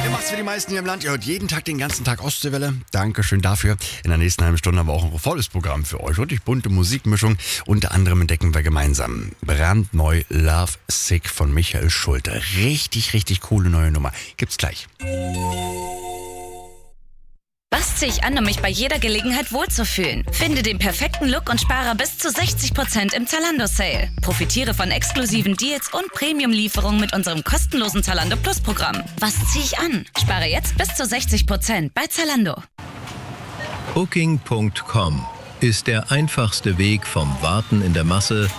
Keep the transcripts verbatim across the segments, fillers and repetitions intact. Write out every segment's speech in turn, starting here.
Ihr macht's wie die meisten hier im Land. Ihr hört jeden Tag den ganzen Tag Ostseewelle. Dankeschön dafür. In der nächsten halben Stunde haben wir auch ein volles Programm für euch. Richtig bunte Musikmischung. Unter anderem entdecken wir gemeinsam brandneu Love Sick von Michael Schulte. Richtig, richtig coole neue Nummer. Gibt's gleich. Was ziehe ich an, um mich bei jeder Gelegenheit wohlzufühlen? Finde den perfekten Look und spare bis zu sechzig Prozent im Zalando-Sale. Profitiere von exklusiven Deals und Premium-Lieferungen mit unserem kostenlosen Zalando Plus-Programm. Was ziehe ich an? Spare jetzt bis zu sechzig Prozent bei Zalando. Booking Punkt com ist der einfachste Weg vom Warten in der Masse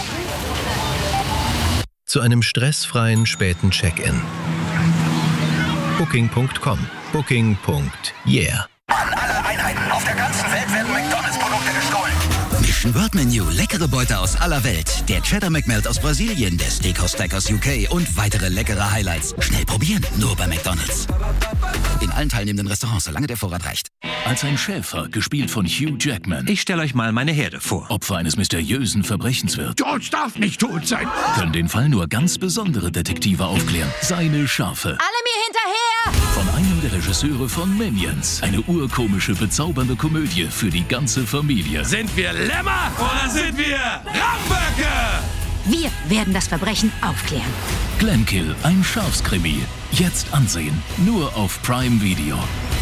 zu einem stressfreien späten Check-in. Booking Punkt com. Booking. Yeah. An alle Einheiten auf der ganzen Welt werden McDonalds-Produkte gestohlen. Mission World Menu, leckere Beute aus aller Welt. Der Cheddar McMelt aus Brasilien, der Steakhouse Stack aus U K und weitere leckere Highlights. Schnell probieren, nur bei McDonalds. In allen teilnehmenden Restaurants, solange der Vorrat reicht. Als ein Schäfer, gespielt von Hugh Jackman. Ich stelle euch mal meine Herde vor. Opfer eines mysteriösen Verbrechens wird. George darf nicht tot sein. Können den Fall nur ganz besondere Detektive aufklären. Seine Schafe. Alle mir hinterher! Von einem der Regisseure von Minions. Eine urkomische, bezaubernde Komödie für die ganze Familie. Sind wir Lämmer oder sind wir Ramböcke? Wir werden das Verbrechen aufklären. Glenkill, ein Schafskrimi. Jetzt ansehen. Nur auf Prime Video.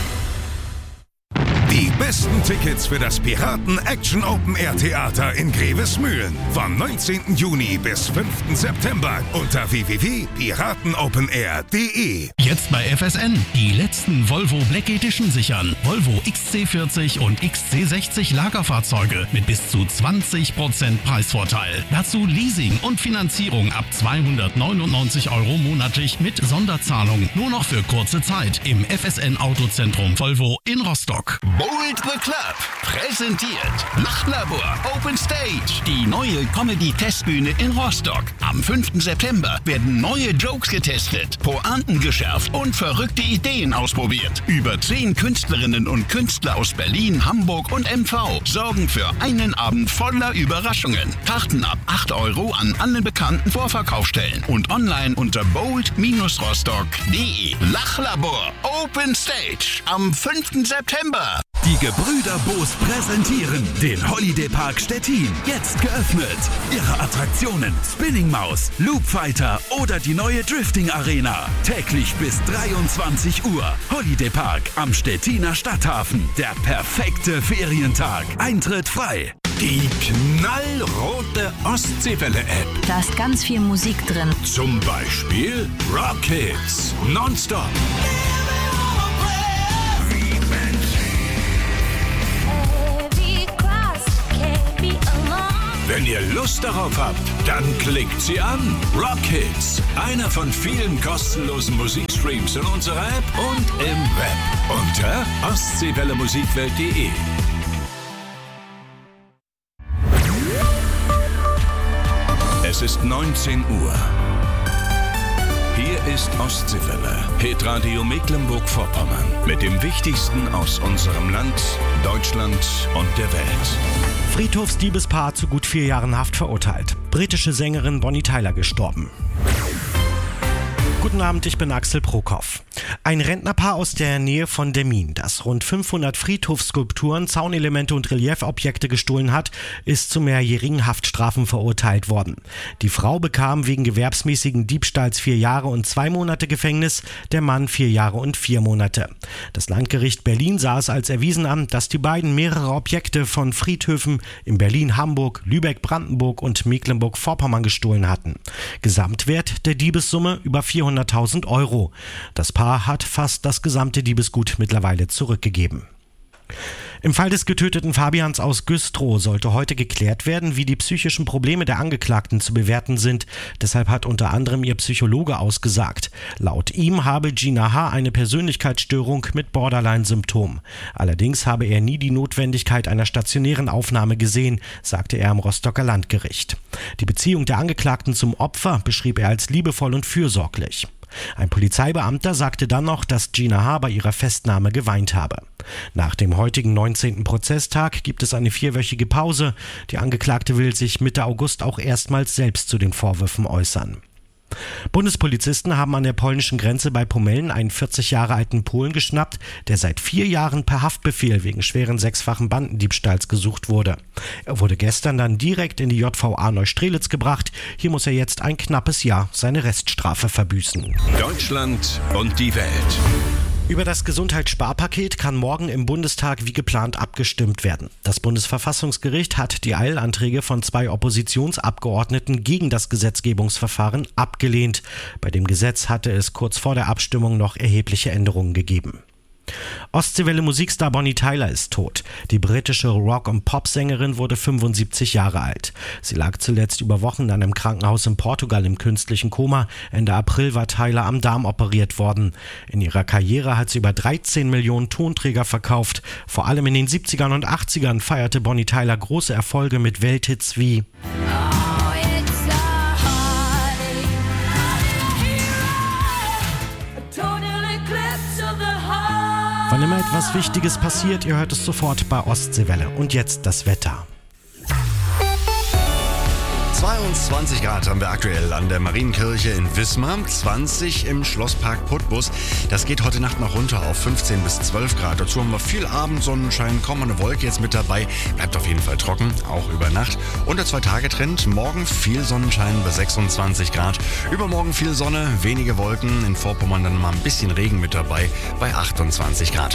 Die besten Tickets für das Piraten Action Open Air Theater in Grevesmühlen. Vom neunzehnten Juni bis fünften September unter w w w punkt piratenopenair punkt de. Jetzt bei F S N. Die letzten Volvo Black Edition sichern. Volvo X C vierzig und X C sechzig Lagerfahrzeuge mit bis zu zwanzig Prozent Preisvorteil. Dazu Leasing und Finanzierung ab zweihundertneunundneunzig Euro monatlich mit Sonderzahlung. Nur noch für kurze Zeit im F S N Autozentrum Volvo in Rostock. Bold the Club präsentiert Lachlabor Open Stage, die neue Comedy-Testbühne in Rostock. Am fünften September werden neue Jokes getestet, Pointen geschärft und verrückte Ideen ausprobiert. Über zehn Künstlerinnen und Künstler aus Berlin, Hamburg und M V sorgen für einen Abend voller Überraschungen. Karten ab acht Euro an allen bekannten Vorverkaufsstellen und online unter bold rostock punkt de. Lachlabor Open Stage am fünften September. Die Gebrüder Boos präsentieren den Holiday Park Stettin. Jetzt geöffnet. Ihre Attraktionen Spinning Maus, Loop Fighter oder die neue Drifting Arena. Täglich bis dreiundzwanzig Uhr. Holiday Park am Stettiner Stadthafen. Der perfekte Ferientag. Eintritt frei. Die knallrote Ostseewelle-App. Da ist ganz viel Musik drin. Zum Beispiel Rockets. Nonstop. Wenn ihr Lust darauf habt, dann klickt sie an. Rockets, einer von vielen kostenlosen Musikstreams in unserer App und im Web unter ostseewelle musikwelt punkt de. Es ist neunzehn Uhr. Hier ist Ostseewelle, Hitradio Mecklenburg-Vorpommern, mit dem Wichtigsten aus unserem Land, Deutschland und der Welt. Friedhofsdiebespaar zu gut vier Jahren Haft verurteilt. Britische Sängerin Bonnie Tyler gestorben. Guten Abend, ich bin Axel Prokop. Ein Rentnerpaar aus der Nähe von Demmin, das rund fünfhundert Friedhofsskulpturen, Zaunelemente und Reliefobjekte gestohlen hat, ist zu mehrjährigen Haftstrafen verurteilt worden. Die Frau bekam wegen gewerbsmäßigen Diebstahls vier Jahre und zwei Monate Gefängnis, der Mann vier Jahre und vier Monate. Das Landgericht Berlin sah es als erwiesen an, dass die beiden mehrere Objekte von Friedhöfen in Berlin, Hamburg, Lübeck, Brandenburg und Mecklenburg-Vorpommern gestohlen hatten. Gesamtwert der Diebessumme über vierhunderttausend Euro. Das Paar hat fast das gesamte Diebesgut mittlerweile zurückgegeben. Im Fall des getöteten Fabians aus Güstrow sollte heute geklärt werden, wie die psychischen Probleme der Angeklagten zu bewerten sind. Deshalb hat unter anderem ihr Psychologe ausgesagt. Laut ihm habe Gina H. eine Persönlichkeitsstörung mit Borderline-Symptom. Allerdings habe er nie die Notwendigkeit einer stationären Aufnahme gesehen, sagte er am Rostocker Landgericht. Die Beziehung der Angeklagten zum Opfer beschrieb er als liebevoll und fürsorglich. Ein Polizeibeamter sagte dann noch, dass Gina H. bei ihrer Festnahme geweint habe. Nach dem heutigen neunzehnten Prozesstag gibt es eine vierwöchige Pause. Die Angeklagte will sich Mitte August auch erstmals selbst zu den Vorwürfen äußern. Bundespolizisten haben an der polnischen Grenze bei Pomellen einen vierzig Jahre alten Polen geschnappt, der seit vier Jahren per Haftbefehl wegen schweren sechsfachen Bandendiebstahls gesucht wurde. Er wurde gestern dann direkt in die J V A Neustrelitz gebracht. Hier muss er jetzt ein knappes Jahr seine Reststrafe verbüßen. Deutschland und die Welt. Über das Gesundheitssparpaket kann morgen im Bundestag wie geplant abgestimmt werden. Das Bundesverfassungsgericht hat die Eilanträge von zwei Oppositionsabgeordneten gegen das Gesetzgebungsverfahren abgelehnt. Bei dem Gesetz hatte es kurz vor der Abstimmung noch erhebliche Änderungen gegeben. Ostseewelle-Musikstar Bonnie Tyler ist tot. Die britische Rock- und Popsängerin wurde fünfundsiebzig Jahre alt. Sie lag zuletzt über Wochen in einem Krankenhaus in Portugal im künstlichen Koma. Ende April war Tyler am Darm operiert worden. In ihrer Karriere hat sie über dreizehn Millionen Tonträger verkauft. Vor allem in den siebzigern und achtzigern feierte Bonnie Tyler große Erfolge mit Welthits wie Wann immer etwas Wichtiges passiert, ihr hört es sofort bei Ostseewelle. Und jetzt das Wetter. zweiundzwanzig Grad haben wir aktuell an der Marienkirche in Wismar, zwanzig im Schlosspark Putbus. Das geht heute Nacht noch runter auf fünfzehn bis zwölf Grad. Dazu haben wir viel Abendsonnenschein, kaum eine Wolke jetzt mit dabei. Bleibt auf jeden Fall trocken, auch über Nacht. Und der Zwei-Tage-Trend, morgen viel Sonnenschein bei sechsundzwanzig Grad. Übermorgen viel Sonne, wenige Wolken. In Vorpommern dann mal ein bisschen Regen mit dabei bei achtundzwanzig Grad.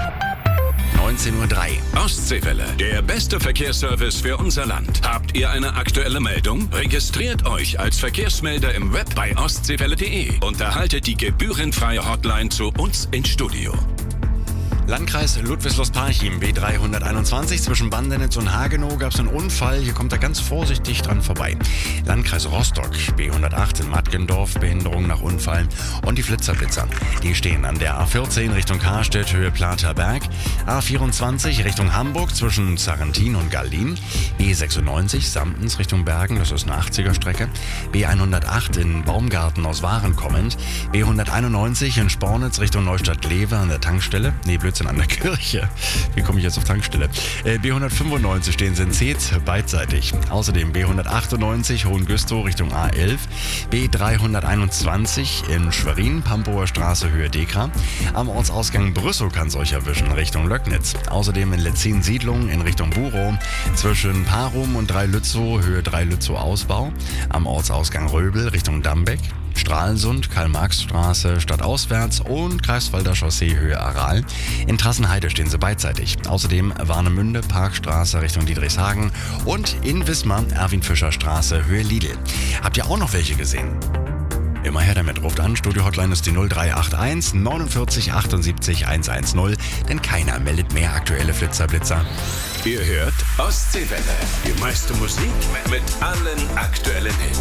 neunzehn Uhr drei. Ostseewelle, der beste Verkehrsservice für unser Land. Habt ihr eine aktuelle Meldung? Registriert euch als Verkehrsmelder im Web bei ostseewelle punkt de und erhaltet die gebührenfreie Hotline zu uns ins Studio. Landkreis Ludwigslust-Parchim, B dreihunderteinundzwanzig, zwischen Bandenitz und Hagenow gab es einen Unfall. Hier kommt er ganz vorsichtig dran vorbei. Landkreis Rostock, B hundertacht in Mattgendorf, Behinderung nach Unfall. Und die Flitzerblitzer, die stehen an der A vierzehn Richtung Karstedt, Höhe Platerberg. A vierundzwanzig Richtung Hamburg zwischen Zarrentin und Gallin. B sechsundneunzig Samtens Richtung Bergen, das ist eine achtziger Strecke. B hundertacht in Baumgarten aus Waren kommend. B hunderteinundneunzig in Spornitz Richtung Neustadt-Lewe an der Tankstelle. Nee, Blödsinn, an der Kirche. Wie komme ich jetzt auf Tankstelle? Äh, B hundertfünfundneunzig stehen sie in Zeetz, beidseitig. Außerdem B hundertachtundneunzig Hohengüstow Richtung A elf. B dreihunderteinundzwanzig in Schwerin, Pampower Straße, Höhe Dekra. Am Ortsausgang Brüssow kann es euch erwischen, Richtung Löcknitz. Außerdem in Letzin-Siedlung in Richtung Burow. Zwischen Parum und Drei-Lützow, Höhe Drei-Lützow Ausbau. Am Ortsausgang Röbel Richtung Dambeck. Stralsund, Karl-Marx-Straße stadtauswärts und Greifswalder Chaussee Höhe Aral. In Trassenheide stehen sie beidseitig. Außerdem Warnemünde, Parkstraße Richtung Diedrichshagen und in Wismar Erwin-Fischer-Straße Höhe Lidl. Habt ihr auch noch welche gesehen? Immer her damit, ruft an, Studio-Hotline ist die null drei acht eins neunundvierzig achtundsiebzig hundertzehn, denn keiner meldet mehr aktuelle Flitzerblitzer. Ihr hört Ostseewelle, die meiste Musik mit allen aktuellen Hits.